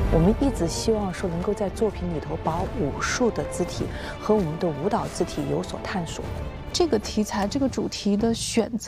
我们一直希望说能够在作品里头把武术的肢体和我们的舞蹈肢体有所探索。 这个题材、这个主题的选择。